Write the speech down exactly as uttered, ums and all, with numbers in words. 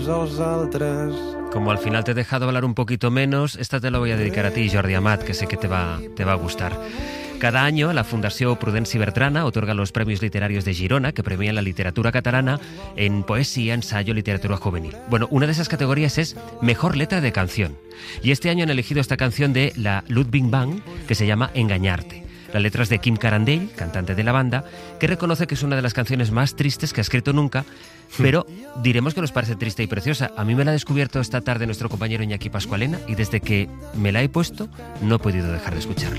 als altres. Como al final te he dejado hablar un poquito menos, esta te la voy a dedicar a ti, Jordi Amat, que sé que te va, te va a gustar. Cada año la Fundació Prudenci Bertrana otorga los premios literarios de Girona que premian la literatura catalana en poesía, ensayo, literatura juvenil. Bueno, una de esas categorías es Mejor Letra de Canción. Y este año han elegido esta canción de la Ludwig Band que se llama Engañarte. La letra es de Kim Carandell, cantante de la banda, que reconoce que es una de las canciones más tristes que ha escrito nunca, pero diremos que nos parece triste y preciosa. A mí me la ha descubierto esta tarde nuestro compañero Iñaki Pascualena y desde que me la he puesto no he podido dejar de escucharla.